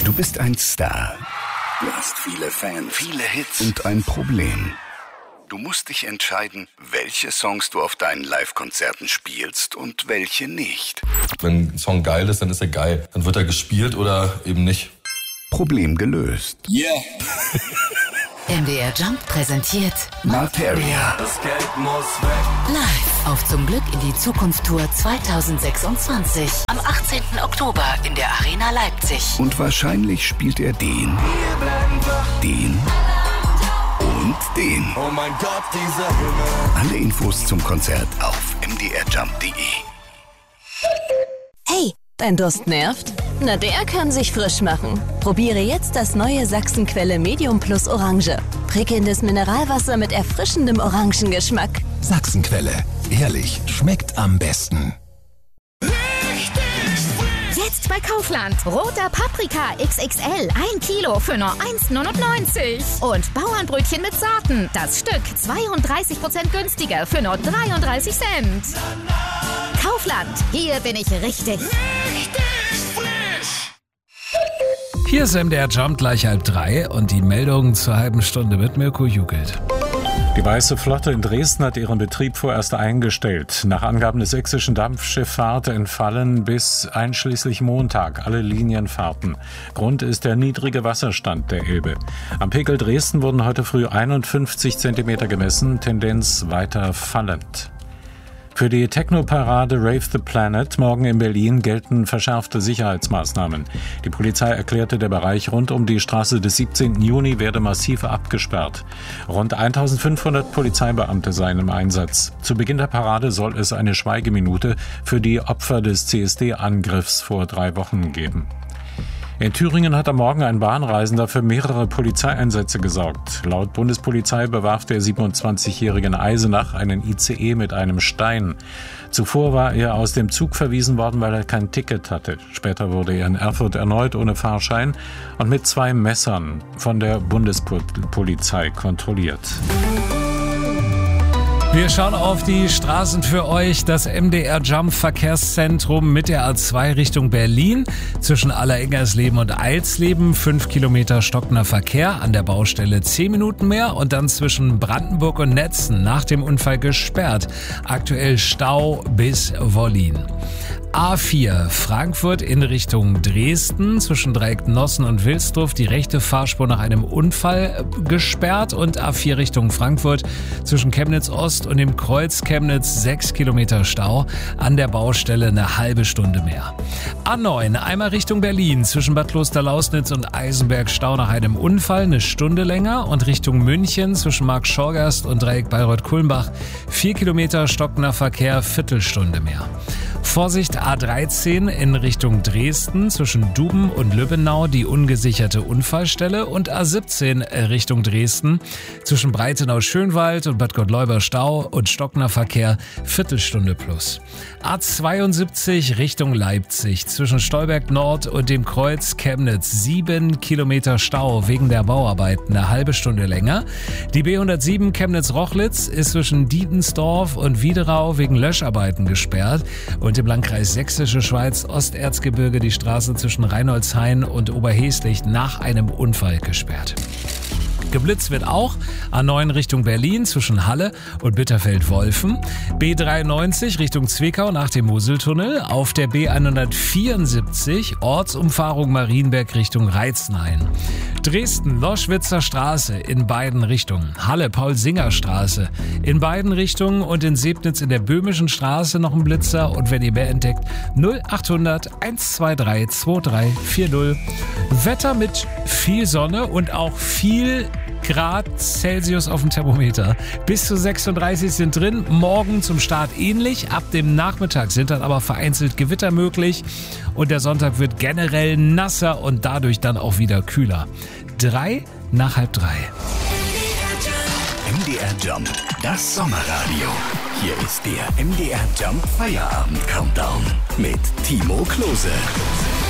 Du bist ein Star. Du hast viele Fans, viele Hits und ein Problem. Du musst dich entscheiden, welche Songs du auf deinen Live-Konzerten spielst und welche nicht. Wenn ein Song geil ist, dann ist er geil. Dann wird er gespielt oder eben nicht. Problem gelöst. Yeah! MDR Jump präsentiert Materia. Das Geld muss weg. Live auf Zum Glück in die Zukunft Tour 2026 am 18. Oktober in der Arena Leipzig. Und wahrscheinlich spielt er den und den. Oh mein Gott, dieser Himmel. Alle Infos zum Konzert auf mdrjump.de. Hey, dein Durst nervt? Na, der kann sich frisch machen. Probiere jetzt das neue Sachsenquelle Medium Plus Orange. Prickelndes Mineralwasser mit erfrischendem Orangengeschmack. Sachsenquelle. Ehrlich, schmeckt am besten. Jetzt bei Kaufland. Roter Paprika XXL. 1 Kilo für nur 1,99. Und Bauernbrötchen mit Sorten. Das Stück 32% günstiger für nur 33 Cent. Kaufland. Hier bin ich richtig. Hier ist MDR Jump gleich 2:30 und die Meldung zur halben Stunde mit Mirko Jugelt. Die Weiße Flotte in Dresden hat ihren Betrieb vorerst eingestellt. Nach Angaben des sächsischen Dampfschifffahrt entfallen bis einschließlich Montag alle Linienfahrten. Grund ist der niedrige Wasserstand der Elbe. Am Pegel Dresden wurden heute früh 51 Zentimeter gemessen, Tendenz weiter fallend. Für die Techno-Parade Rave the Planet morgen in Berlin gelten verschärfte Sicherheitsmaßnahmen. Die Polizei erklärte, der Bereich rund um die Straße des 17. Juni werde massiv abgesperrt. Rund 1500 Polizeibeamte seien im Einsatz. Zu Beginn der Parade soll es eine Schweigeminute für die Opfer des CSD-Angriffs vor 3 Wochen geben. In Thüringen hat am Morgen ein Bahnreisender für mehrere Polizeieinsätze gesorgt. Laut Bundespolizei bewarf der 27-jährige in Eisenach einen ICE mit einem Stein. Zuvor war er aus dem Zug verwiesen worden, weil er kein Ticket hatte. Später wurde er in Erfurt erneut ohne Fahrschein und mit 2 Messern von der Bundespolizei kontrolliert. Wir schauen auf die Straßen für euch. Das MDR Jump Verkehrszentrum mit der A2 Richtung Berlin. Zwischen Allerengersleben und Eilsleben 5 Kilometer stockender Verkehr. An der Baustelle 10 Minuten mehr. Und dann zwischen Brandenburg und Netzen nach dem Unfall gesperrt. Aktuell Stau bis Wollin. A4 Frankfurt in Richtung Dresden. Zwischen Dreieck Nossen und Wilsdruff die rechte Fahrspur nach einem Unfall gesperrt. Und A4 Richtung Frankfurt zwischen Chemnitz Ost und dem Kreuz Chemnitz 6 Kilometer Stau. An der Baustelle eine halbe Stunde mehr. A9 einmal Richtung Berlin. Zwischen Bad Klosterlausnitz und Eisenberg Stau nach einem Unfall eine Stunde länger. Und Richtung München zwischen Markt-Schorgast und Dreieck Bayreuth-Kulmbach 4 Kilometer stockender Verkehr, Viertelstunde mehr. Vorsicht A13 in Richtung Dresden zwischen Duben und Lübbenau die ungesicherte Unfallstelle und A17 Richtung Dresden zwischen Breitenau-Schönwald und Bad Gottleuber Stau und stockender Verkehr Viertelstunde plus. A72 Richtung Leipzig zwischen Stolberg Nord und dem Kreuz Chemnitz 7 Kilometer Stau wegen der Bauarbeiten eine halbe Stunde länger. Die B107 Chemnitz-Rochlitz ist zwischen Dietensdorf und Wiederau wegen Löscharbeiten gesperrt und im Landkreis Sächsische Schweiz Osterzgebirge die Straße zwischen Reinholdshain und Oberheslicht nach einem Unfall gesperrt. Geblitzt wird auch A9 Richtung Berlin zwischen Halle und Bitterfeld-Wolfen. B93 Richtung Zwickau nach dem Moseltunnel. Auf der B174 Ortsumfahrung Marienberg Richtung Reizenhain. Dresden Loschwitzer Straße in beiden Richtungen. Halle Paul-Singer-Straße in beiden Richtungen und in Sebnitz in der Böhmischen Straße noch ein Blitzer. Und wenn ihr mehr entdeckt, 0800 123 2340. Wetter mit viel Sonne und auch viel Grad Celsius auf dem Thermometer. Bis zu 36 sind drin. Morgen zum Start ähnlich. Ab dem Nachmittag sind dann aber vereinzelt Gewitter möglich. Und der Sonntag wird generell nasser und dadurch dann auch wieder kühler. 2:03. MDR Jump, das Sommerradio. Hier ist der MDR Jump Feierabend Countdown mit Timo Klose.